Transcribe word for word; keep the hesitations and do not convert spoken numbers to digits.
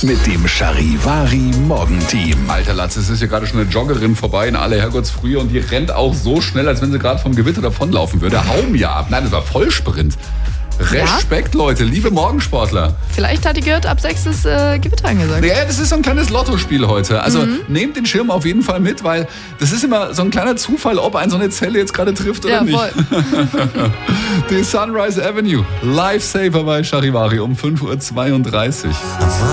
mit dem Charivari Morgenteam. Alter Latz, es ist hier gerade schon eine Joggerin vorbei in aller Herrgottsfrühe und die rennt auch so schnell, als wenn sie gerade vom Gewitter davonlaufen würde. Hau mir ab. Nein, das war Vollsprint. Respekt, ja? Leute, liebe Morgensportler. Vielleicht hat die gehört, ab sechs ist äh, Gewitter angesagt. Ja, das ist so ein kleines Lottospiel heute. Also mhm. nehmt den Schirm auf jeden Fall mit, weil das ist immer so ein kleiner Zufall, ob ein so eine Zelle jetzt gerade trifft oder ja, nicht. Voll. Die Sunrise Avenue, Lifesaver bei Charivari um fünf Uhr zweiunddreißig.